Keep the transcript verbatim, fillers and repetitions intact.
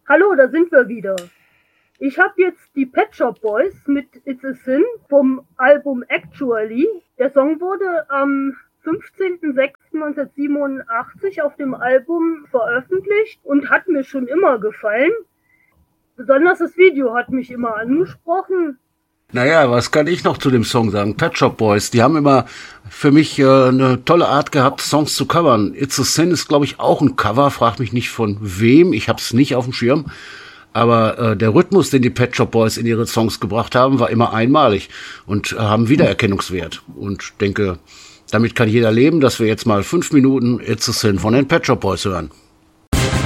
Hallo, da sind wir wieder. Ich habe jetzt die Pet Shop Boys mit It's a Sin vom Album Actually. Der Song wurde am fünfzehnten sechsten neunzehnhundertsiebenundachtzig auf dem Album veröffentlicht und hat mir schon immer gefallen. Besonders das Video hat mich immer angesprochen. Naja, was kann ich noch zu dem Song sagen? Pet Shop Boys, die haben immer für mich äh, eine tolle Art gehabt, Songs zu covern. It's a Sin ist, glaube ich, auch ein Cover. Frag mich nicht von wem, ich hab's nicht auf dem Schirm. Aber äh, der Rhythmus, den die Pet Shop Boys in ihre Songs gebracht haben, war immer einmalig und äh, haben Wiedererkennungswert. Und denke, damit kann jeder leben, dass wir jetzt mal fünf Minuten It's a Sin von den Pet Shop Boys hören.